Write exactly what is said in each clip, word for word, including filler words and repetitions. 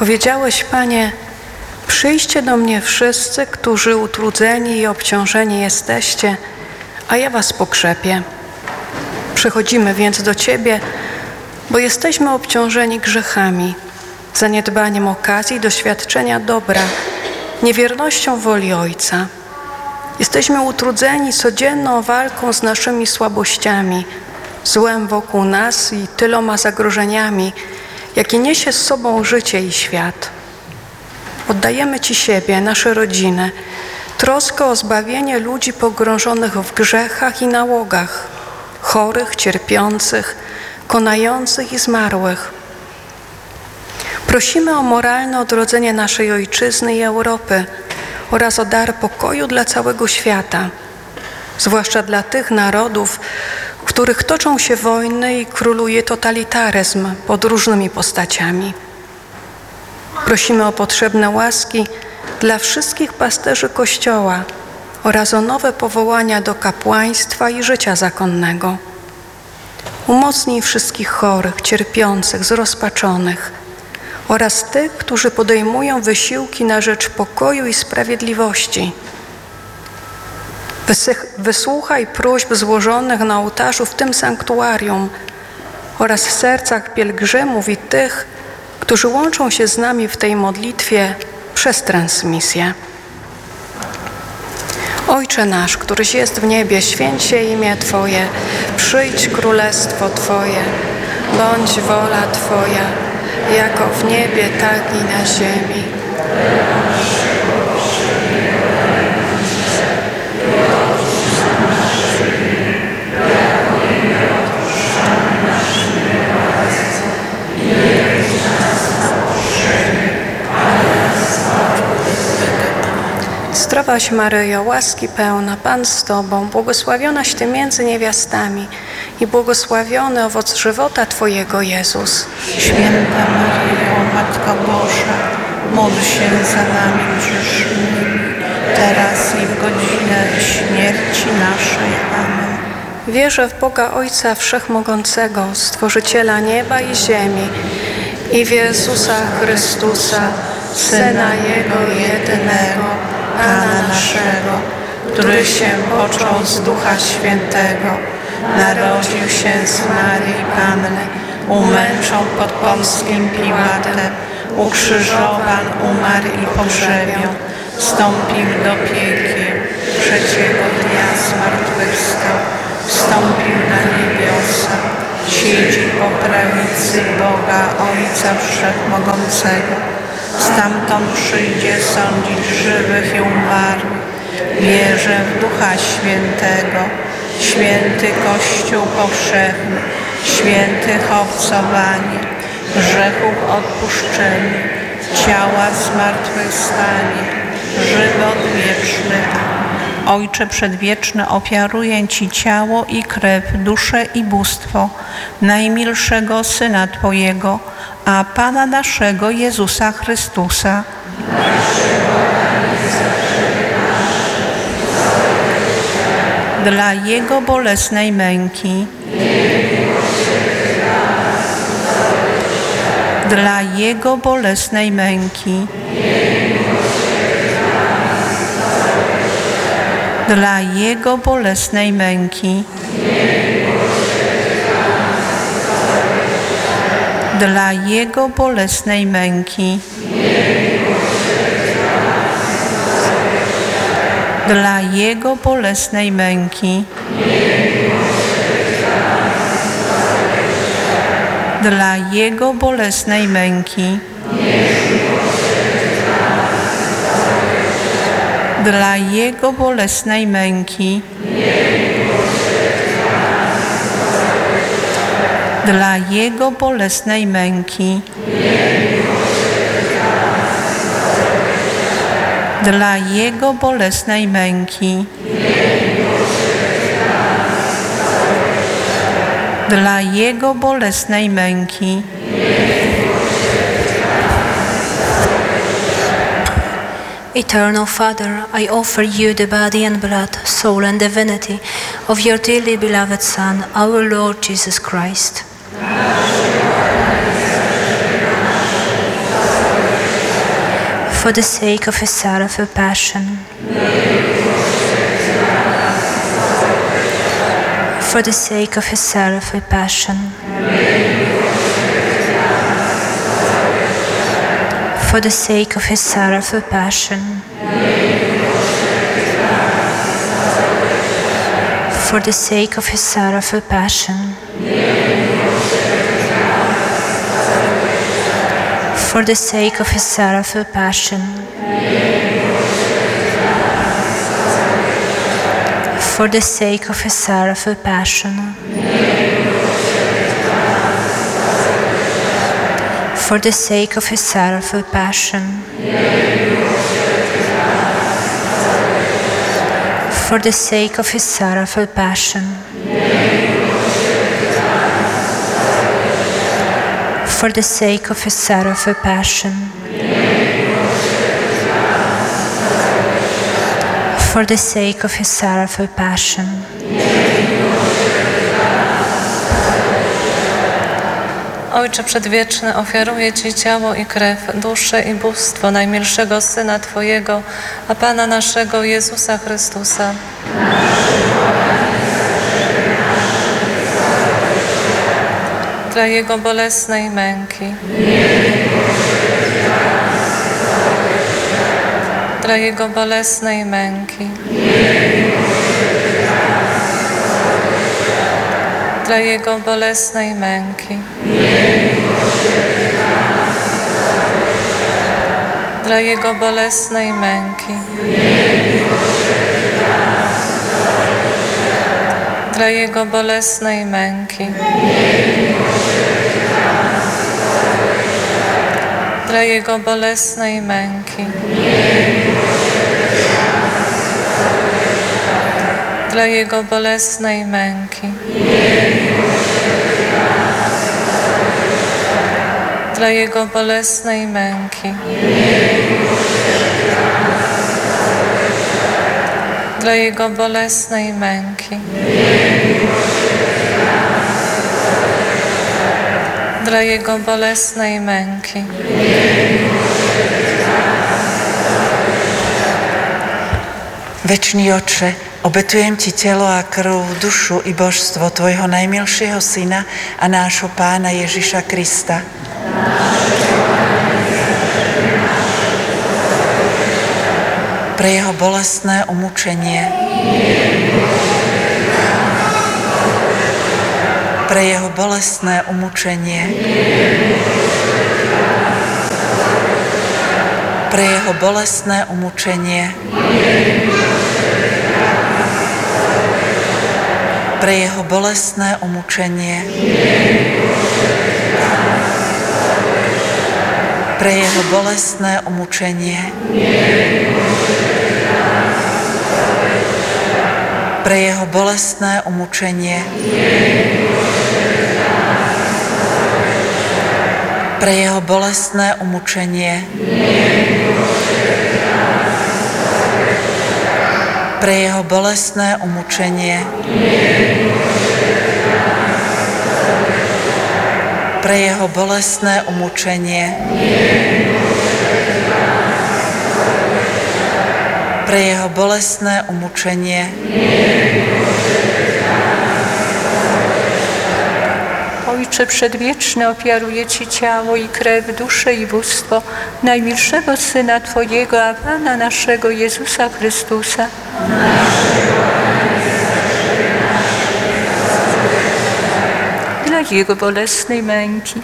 Powiedziałeś, Panie, przyjdźcie do mnie wszyscy, którzy utrudzeni i obciążeni jesteście, a ja was pokrzepię. Przychodzimy więc do Ciebie, bo jesteśmy obciążeni grzechami, zaniedbaniem okazji doświadczenia dobra, niewiernością woli Ojca. Jesteśmy utrudzeni codzienną walką z naszymi słabościami, złem wokół nas i tyloma zagrożeniami, jakie niesie z sobą życie i świat. Oddajemy Ci siebie, nasze rodziny, troskę o zbawienie ludzi pogrążonych w grzechach i nałogach, chorych, cierpiących, konających i zmarłych. Prosimy o moralne odrodzenie naszej Ojczyzny i Europy oraz o dar pokoju dla całego świata, zwłaszcza dla tych narodów, w których toczą się wojny i króluje totalitaryzm pod różnymi postaciami. Prosimy o potrzebne łaski dla wszystkich pasterzy Kościoła oraz o nowe powołania do kapłaństwa i życia zakonnego. Umocnij wszystkich chorych, cierpiących, zrozpaczonych oraz tych, którzy podejmują wysiłki na rzecz pokoju i sprawiedliwości. Wysych, wysłuchaj próśb złożonych na ołtarzu w tym sanktuarium oraz w sercach pielgrzymów i tych, którzy łączą się z nami w tej modlitwie przez transmisję. Ojcze nasz, któryś jest w niebie, święć się imię Twoje, przyjdź królestwo Twoje, bądź wola Twoja, jako w niebie, tak i na ziemi. Zdrowaś Maryjo, łaski pełna, Pan z Tobą, błogosławionaś Ty między niewiastami i błogosławiony owoc żywota Twojego, Jezus. Święta Maryjo, Matko Boża, módl się za nami grzesznymi, teraz i w godzinę śmierci naszej. Amen. Wierzę w Boga Ojca Wszechmogącego, Stworzyciela nieba i ziemi i w Jezusa Chrystusa, Syna Jego jedynego, Pana naszego, który się począł z Ducha Świętego, narodził się z Maryi Panny, umęczał pod Pąckim Piłatem, ukrzyżowan, umarł i pogrzebion, wstąpił do piekieł, trzeciego dnia zmartwychwstał, wstąpił na niebiosa, siedzi po prawicy Boga Ojca Wszechmogącego. Stamtąd przyjdzie sądzić żywych i umarłych. Wierzę w Ducha Świętego, święty Kościół powszechny, świętych obcowanie, grzechów odpuszczenie, ciała zmartwychwstanie, żywot wieczny. Ojcze Przedwieczny, ofiaruję Ci ciało i krew, duszę i bóstwo najmilszego Syna Twojego, a Pana naszego Jezusa Chrystusa, dla Jego bolesnej męki, dla Jego bolesnej męki, dla Jego bolesnej męki, dla Jego bolesnej męki, dla Jego bolesnej męki, dla Jego bolesnej męki, dla Jego bolesnej męki, dla Jego bolesnej męki, dla Jego bolesnej męki, dla Jego bolesnej męki, Eternal Father, I offer you the body and blood, soul and divinity of your dearly beloved Son, our Lord Jesus Christ. For the sake of his sorrowful passion. For the sake of his sorrowful passion. For the sake of his sorrowful passion. For the sake of his sorrowful passion. For the sake of his sorrowful passion. For the sake of his sorrowful passion. For the sake of his sorrowful passion. For the sake of his sorrowful passion. For the sake of his sorrowful passion. For the sake of his sorrowful passion. Ojcze Przedwieczny, ofiaruję Ci ciało i krew, duszę i bóstwo najmilszego Syna Twojego, a Pana naszego Jezusa Chrystusa. Dla Jego bolesnej męki. Dla Jego bolesnej męki. Dla Jego bolesnej męki. Dla Jego bolesnej męki. Dla Jego bolesnej męki. Dla Jego bolesnej męki. Dla Jego bolesnej męki. Dla Jego bolesnej męki. Dla Jego bolesnej męki. Dla Jego bolesnej męki. Večný Otče, obetujem Ti telo a krv, dušu i božstvo Tvojho najmilšieho Syna a nášho Pána Ježiša Krista. Pre Jeho bolestné umúčenie. Pre Jeho bolestné umúčenie. Pre Jeho bolestné umúčenie. Pre Jeho bolestné umúčenie. Pre Jeho bolestné umúčenie. Pre Jeho bolestné umúčenie. Pre Jeho bolestné umúčenie. Pre Jeho bolestné umúčenie. Pre Jeho bolestné umúčenie. Pre Jeho bolestné umúčenie. Ojcze Przedwieczny, ofiaruję Ci ciało i krew, duszę i bóstwo najmilszego Syna Twojego, a Pana naszego Jezusa Chrystusa. Dla Jego bolesnej męki.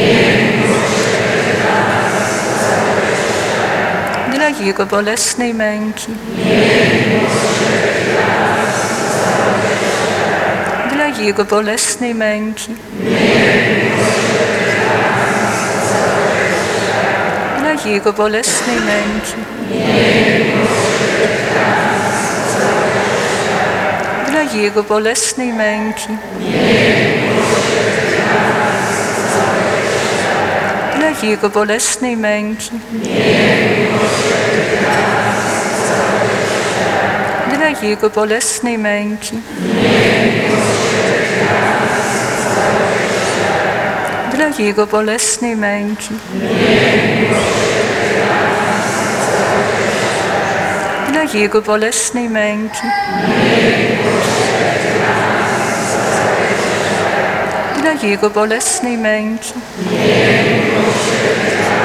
Dla Jego bolesnej męki. Dla Jego bolesnej męki. Dla Jego bolesnej męki. Dla Jego bolesnej męki. Dla Jego bolesnej męki. Dla Jego bolesnej męki. Dla Jego bolesnej męki. dla Jego bolesnej męki, dla Jego bolesnej męki,